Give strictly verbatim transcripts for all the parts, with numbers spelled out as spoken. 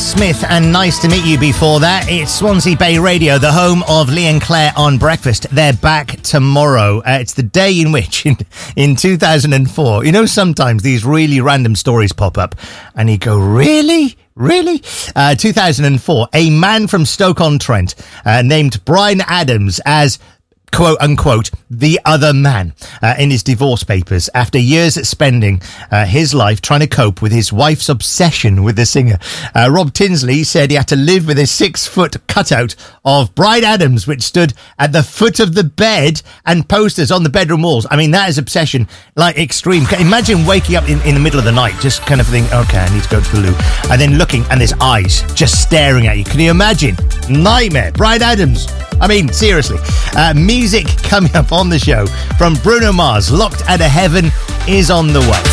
Smith, and Nice to Meet You before that. It's Swansea Bay Radio, the home of Lee and Claire on Breakfast. They're back tomorrow. Uh, it's the day in which, in, in two thousand four, you know, sometimes these really random stories pop up and you go, really? Really? Uh, two thousand four, a man from Stoke-on-Trent uh, named Bryan Adams as quote unquote the other man uh, in his divorce papers after years spending uh, his life trying to cope with his wife's obsession with the singer. Uh, Rob Tinsley said he had to live with a six foot cutout of Bryan Adams, which stood at the foot of the bed, and posters on the bedroom walls. I mean, that is obsession, like extreme. Imagine waking up in, in the middle of the night, just kind of thinking, okay, I need to go to the loo, and then looking and there's eyes just staring at you. Can you imagine? Nightmare. Bryan Adams. I mean, seriously. Uh, music coming up on the show from Bruno Mars. Locked Out of Heaven is on the way.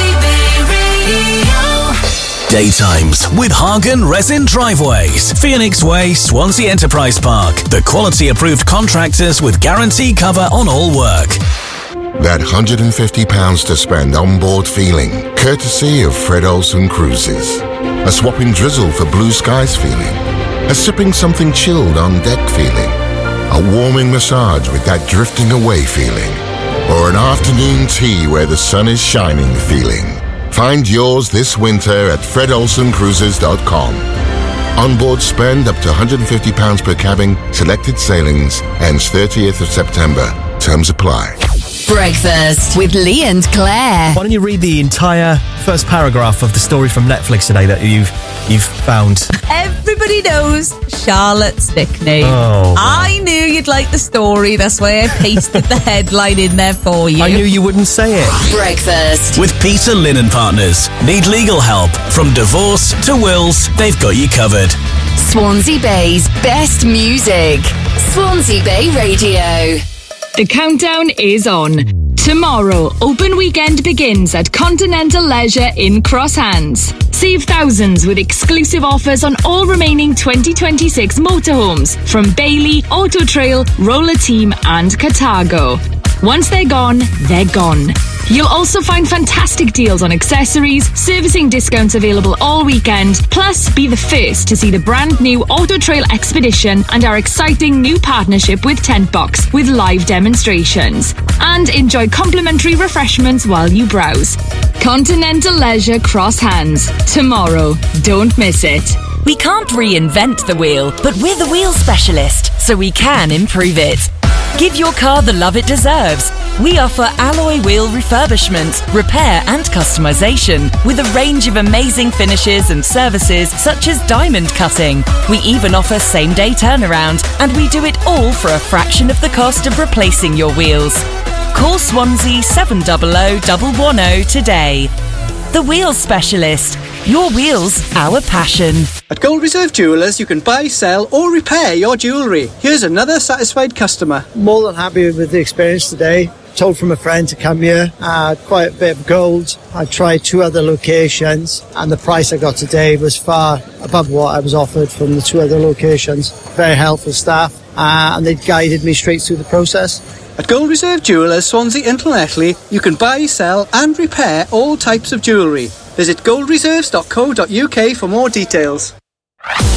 Daytimes with Hagen Resin Driveways, Phoenix Way, Swansea Enterprise Park. The quality approved contractors with guarantee cover on all work. That one hundred fifty pounds to spend on board feeling, courtesy of Fred Olsen Cruises. A swapping drizzle for blue skies feeling. A sipping something chilled on deck feeling. A warming massage with that drifting away feeling. Or an afternoon tea where the sun is shining feeling. Find yours this winter at fred olsen cruises dot com. Onboard spend up to one hundred fifty pounds per cabin. Selected sailings. Ends thirtieth of September. Terms apply. Breakfast with Lee and Claire. Why don't you read the entire first paragraph of the story from Netflix today that you've you've found? Everybody knows Charlotte's nickname. Oh, wow. I knew you'd like the story. That's why I pasted the headline in there for you. I knew you wouldn't say it. Breakfast with Peter Lynn Partners. Need legal help? From divorce to wills, they've got you covered. Swansea Bay's best music. Swansea Bay Radio. The countdown is on. Tomorrow, open weekend begins at Continental Leisure in Cross Hands. Save thousands with exclusive offers on all remaining twenty twenty-six motorhomes from Bailey, Auto Trail, Roller Team and Cartago. Once they're gone, they're gone. You'll also find fantastic deals on accessories, servicing discounts available all weekend, plus be the first to see the brand new Auto Trail Expedition and our exciting new partnership with Tentbox with live demonstrations. And enjoy complimentary refreshments while you browse. Continental Leisure Cross Hands. Tomorrow. Don't miss it. We can't reinvent the wheel, but we're the wheel specialist, so we can improve it. Give your car the love it deserves. We offer alloy wheel refurbishment, repair and customization with a range of amazing finishes and services such as diamond cutting. We even offer same-day turnaround, and we do it all for a fraction of the cost of replacing your wheels. Call Swansea seven hundred, one one zero today. The Wheel Specialist. Your wheels, our passion. At Gold Reserve Jewellers, you can buy, sell or repair your jewellery. Here's another satisfied customer. More than happy with the experience today. Told from a friend to come here. I had quite a bit of gold. I tried two other locations and the price I got today was far above what I was offered from the two other locations. Very helpful staff uh, and they guided me straight through the process. At Gold Reserve Jewellers, Swansea and Llanelli, you can buy, sell and repair all types of jewellery. Visit gold reserves dot co dot uk for more details.